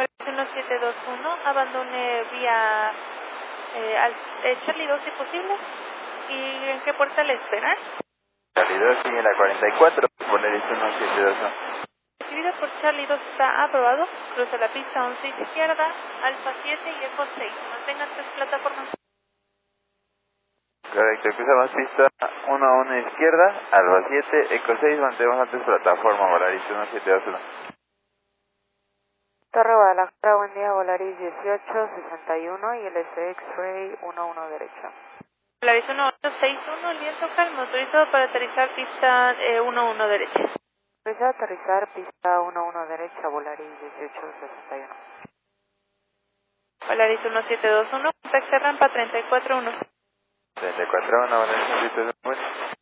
1721, abandone vía Charlie 2 si posible. ¿Y en qué puerta le esperan? Charlie 2 y en la 44, Volaris 1721. Recibido por Charlie 2 está aprobado. Cruza la pista 11 izquierda, Alfa 7 y Eco 6. Mantengan 3 plataformas. Correcto, cruzamos pista 1 izquierda, Alfa 7, Eco 6, mantenemos antes plataforma, Volaris 1721. Torre Guadalajara, buen día, Volaris 1861 y el X-Ray 11 derecha. Volaris 1861, el viento calmo, autorizado para aterrizar pista 11 derecha. Autorizado a aterrizar pista 11 derecha, Volaris 1861. Volaris 1721, taxi rampa 341. 34, Volaris 1721.